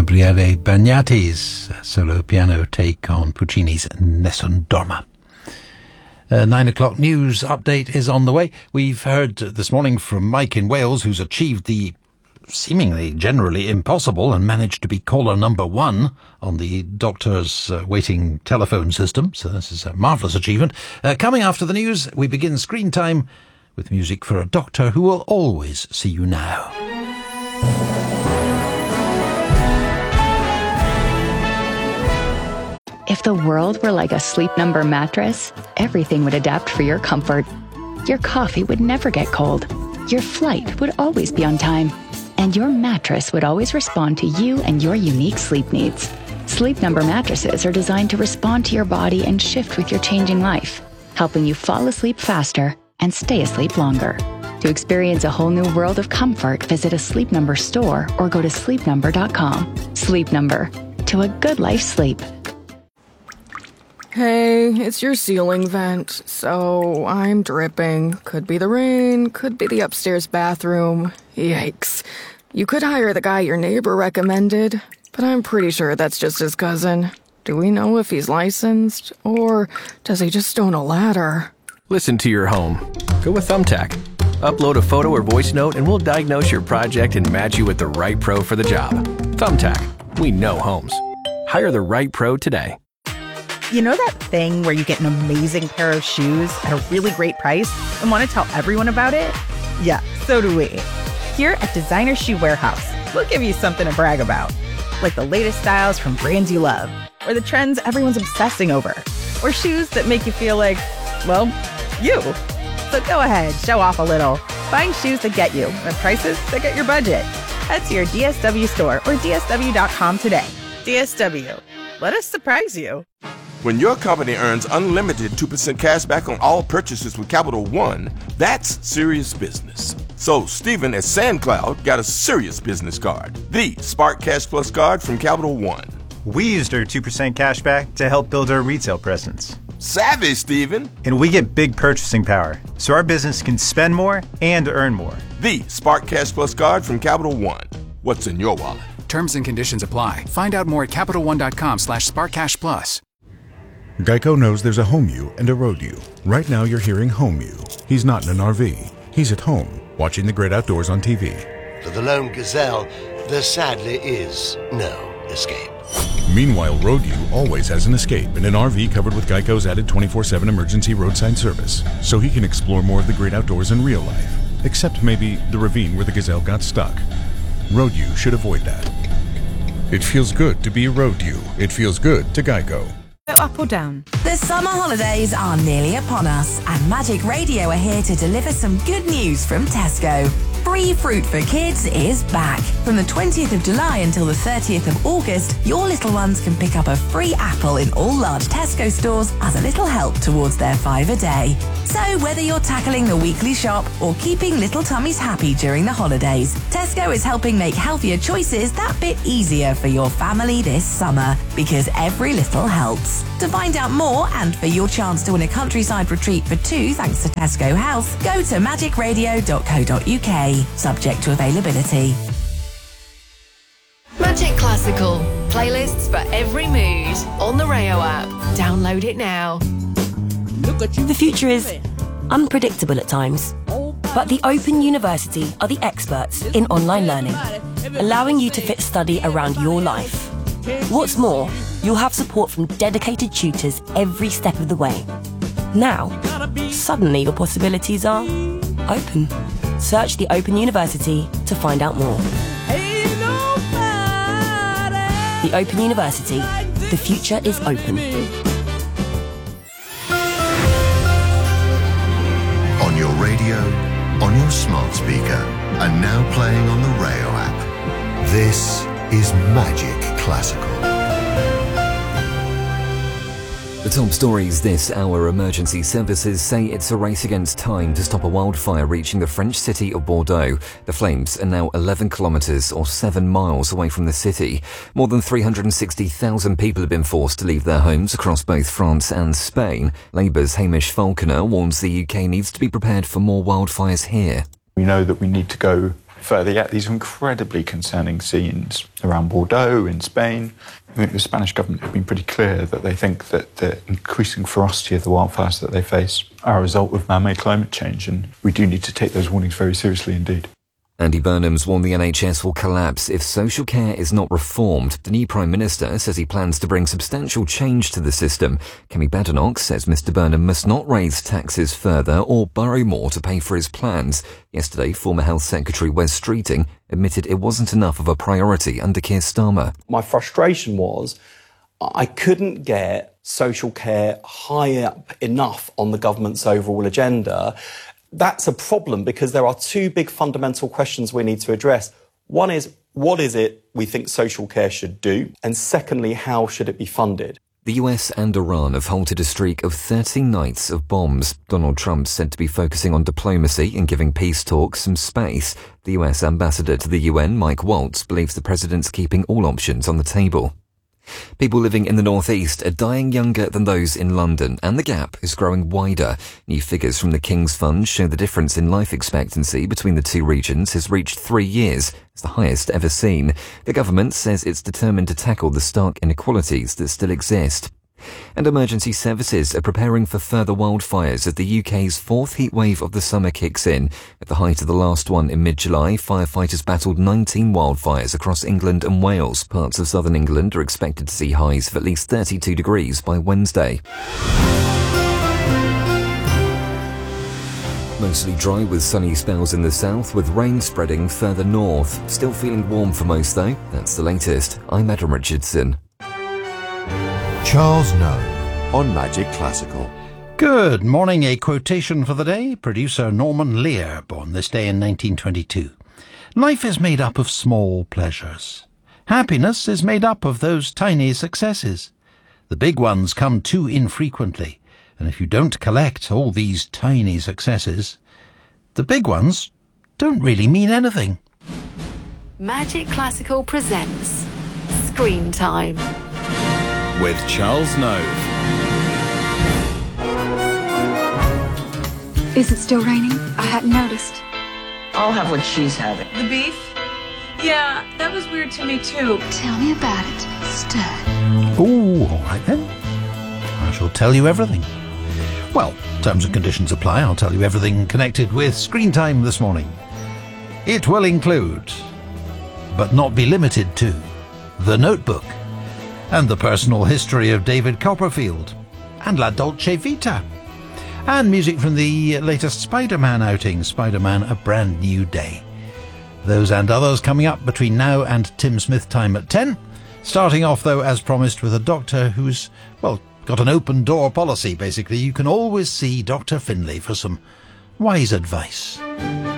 Gabriele Bagnati's solo piano take on Puccini's Nessun Dorma. 9 o'clock news update is on the way. We've heard this morning from Mike in Wales, who's achieved the seemingly generally impossible and managed to be caller number 1 on the doctor's waiting telephone system. So this is a marvellous achievement. Coming after the news, we begin screen time with music for a doctor who will always see you now. If the world were like a Sleep Number mattress, everything would adapt for your comfort. Your coffee would never get cold. Your flight would always be on time. And your mattress would always respond to you and your unique sleep needs. Sleep Number mattresses are designed to respond to your body and shift with your changing life, helping you fall asleep faster and stay asleep longer. To experience a whole new world of comfort, visit a Sleep Number store or go to sleepnumber.com. Sleep Number. To a good life sleep. Hey, it's your ceiling vent, so I'm dripping. Could be the rain, could be the upstairs bathroom. Yikes. You could hire the guy your neighbor recommended, but I'm pretty sure that's just his cousin. Do we know if he's licensed, or does he just own a ladder? Listen to your home. Go with Thumbtack. Upload a photo or voice note and we'll diagnose your project and match you with the right pro for the job. Thumbtack. We know homes. Hire the right pro today. You know that thing where you get an amazing pair of shoes at a really great price and want to tell everyone about it? Yeah, so do we. Here at Designer Shoe Warehouse, we'll give you something to brag about. Like the latest styles from brands you love, or the trends everyone's obsessing over, or shoes that make you feel like, well, you. So go ahead, show off a little. Find shoes that get you at prices that get your budget. Head to your DSW store or DSW.com today. DSW. Let us surprise you. When your company earns unlimited 2% cash back on all purchases with Capital One, that's serious business. So Stephen at SandCloud got a serious business card, the Spark Cash Plus card from Capital One. We used our 2% cash back to help build our retail presence. Savvy, Stephen. And we get big purchasing power, so our business can spend more and earn more. The Spark Cash Plus card from Capital One. What's in your wallet? Terms and conditions apply. Find out more at CapitalOne.com/SparkCashPlus. Geico knows there's a home you and a road you. Right now you're hearing home you. He's not in an RV. He's at home, watching the great outdoors on TV. For the lone gazelle, there sadly is no escape. Meanwhile, road you always has an escape in an RV covered with Geico's added 24/7 emergency roadside service, so he can explore more of the great outdoors in real life, except maybe the ravine where the gazelle got stuck. Road you should avoid that. It feels good to be a road you. It feels good to Geico. Up or down? The summer holidays are nearly upon us, and Magic Radio are here to deliver some good news from Tesco. Free Fruit for Kids is back. From the 20th of July until the 30th of August, your little ones can pick up a free apple in all large Tesco stores as a little help towards their 5 a day. So whether you're tackling the weekly shop or keeping little tummies happy during the holidays, Tesco is helping make healthier choices that bit easier for your family this summer, because every little helps. To find out more and for your chance to win a countryside retreat for 2 thanks to Tesco House, go to magicradio.co.uk. Subject to availability. Magic Classical. Playlists for every mood. On the Rayo app. Download it now. The future is unpredictable at times, but the Open University are the experts in online learning, allowing you to fit study around your life. What's more, you'll have support from dedicated tutors every step of the way. Now, suddenly your possibilities are open. Search the Open University to find out more. The Open University. The future is open. On your radio, on your smart speaker, and now playing on the Rayo app. This is Magic Classical. The top stories this hour: emergency services say it's a race against time to stop a wildfire reaching the French city of Bordeaux. The flames are now 11 kilometres or 7 miles away from the city. More than 360,000 people have been forced to leave their homes across both France and Spain. Labour's Hamish Falconer warns the UK needs to be prepared for more wildfires here. We know that we need to go further yet, these are incredibly concerning scenes around Bordeaux in Spain. I think the Spanish government have been pretty clear that they think that the increasing ferocity of the wildfires that they face are a result of man-made climate change, and we do need to take those warnings very seriously indeed. Andy Burnham's warned the NHS will collapse if social care is not reformed. The new Prime Minister says he plans to bring substantial change to the system. Kemi Badenoch says Mr Burnham must not raise taxes further or borrow more to pay for his plans. Yesterday, former Health Secretary Wes Streeting admitted it wasn't enough of a priority under Keir Starmer. My frustration was I couldn't get social care high up enough on the government's overall agenda. That's a problem because there are two big fundamental questions we need to address. One is, what is it we think social care should do? And secondly, how should it be funded? The US and Iran have halted a streak of 30 nights of bombs. Donald Trump's said to be focusing on diplomacy and giving peace talks some space. The US ambassador to the UN, Mike Waltz, believes the president's keeping all options on the table. People living in the northeast are dying younger than those in London, and the gap is growing wider. New figures from the King's Fund show the difference in life expectancy between the two regions has reached 3 years. It's the highest ever seen. The government says it's determined to tackle the stark inequalities that still exist. And emergency services are preparing for further wildfires as the UK's fourth heatwave of the summer kicks in. At the height of the last one in mid-July, firefighters battled 19 wildfires across England and Wales. Parts of southern England are expected to see highs of at least 32 degrees by Wednesday. Mostly dry with sunny spells in the south, with rain spreading further north. Still feeling warm for most though. That's the latest. I'm Adam Richardson. Charles Noe on Magic Classical. Good morning. A quotation for the day. Producer Norman Lear, born this day in 1922. Life is made up of small pleasures. Happiness is made up of those tiny successes. The big ones come too infrequently, and if you don't collect all these tiny successes, the big ones don't really mean anything. Magic Classical presents Screen Time with Charles Noe. Is it still raining? I hadn't noticed. I'll have what she's having. The beef? Yeah, that was weird to me too. Tell me about it, Stud. Oh, all right then. I shall tell you everything. Well, terms and conditions apply. I'll tell you everything connected with Screen Time this morning. It will include, but not be limited to, The Notebook, and the personal history of David Copperfield, and La Dolce Vita, and music from the latest Spider-Man outing, Spider-Man A Brand New Day. Those and others coming up between now and Tim Smith time at 10. Starting off, though, as promised, with a doctor who's, well, got an open door policy, basically. You can always see Dr. Finlay for some wise advice.